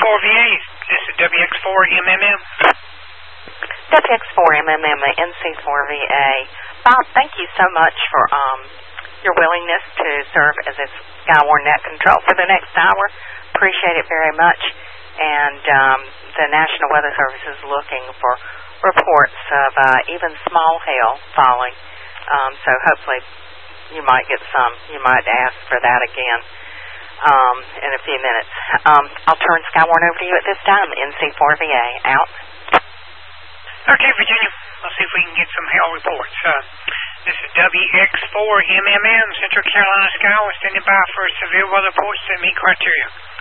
NC4VA, this is WX4MMM. WX4MMM, NC4VA. Bob, thank you so much for your willingness to serve as a Skywarn net control for the next hour. Appreciate it very much. And the National Weather Service is looking for reports of even small hail falling. So hopefully you might get some. You might ask for that again in a few minutes. I'll turn Skywarn over to you at this time. NC4VA, out. Okay, Virginia. Let's see if we can get some hail reports. This is WX4MMM, Central Carolina Skywarn, standing by for severe weather reports that meet criteria.